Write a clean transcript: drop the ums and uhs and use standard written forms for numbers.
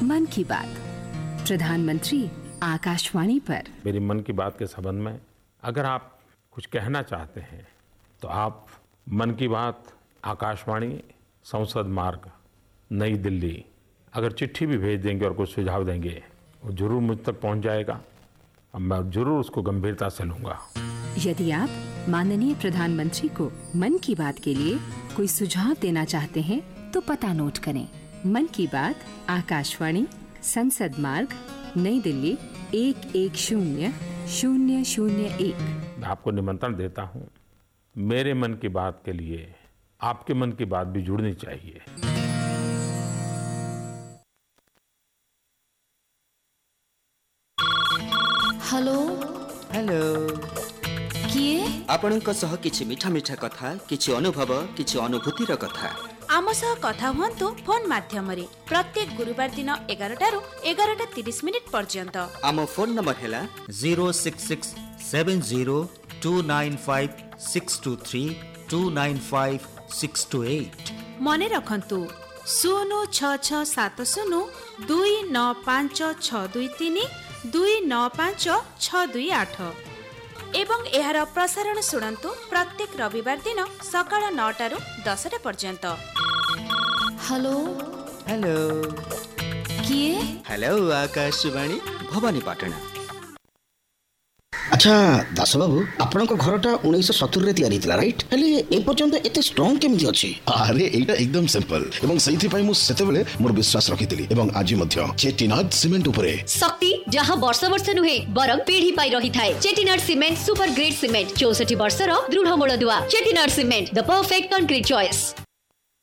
मन की बात प्रधानमंत्री आकाशवाणी पर। मेरी मन की बात के संबंध में अगर आप कुछ कहना चाहते हैं तो आप मन की बात आकाशवाणी संसद मार्ग नई दिल्ली अगर चिट्ठी भी भेज देंगे और कुछ सुझाव देंगे वो जरूर मुझ तक पहुंच जाएगा और मैं जरूर उसको गंभीरता से लूंगा। यदि आप माननीय प्रधानमंत्री को मन की बात के लिए कोई सुझाव देना चाहते हैं तो पता नोट करें। मन की बात आकाशवाणी संसद मार्ग नई दिल्ली 110-001। मैं आपको निमंत्रण देता हूं। मेरे मन की बात के लिए आपके मन की बात भी जुड़नी चाहिए। हेलो हेलो किए आपणଙ୍କ सह किछि मीठा मीठा कथा किछि अनुभव किछि अनुभूतिर कथा आम सह कथा हुअन्तु फोन माध्यम रे प्रत्येक गुरुवार दिन 11 रु 11:30 मिनिट पर्यंत। आम फोन नंबर हैला 06670295623295628। मने रखन्तु 06670295623 295628 एवं एहार प्रसारण सुनंतु प्रत्येक रविवार दिन सकाळ 9 रु 10 पर्यंत। हेलो हेलो किए हेलो आकाशवाणी भवानीपाटना। अच्छा दास बाबू आपनक घरटा 1970 रे तयारी थिला राइट हेले ए पर्यंत एते स्ट्रांग केमिति अछि? अरे एटा एकदम सिंपल एवं सही पाई मु सेतेबेले मोर विश्वास रखितिली एवं आज मध्य चेटिनाड सीमेंट उपरे शक्ति जहां वर्ष वर्ष नुहे बरं पीढ़ी पाई रही थाए। Chettinad cement super grade cement 64 वर्षर दृढ़ मूलदुआ। Chettinad cement the perfect concrete choice.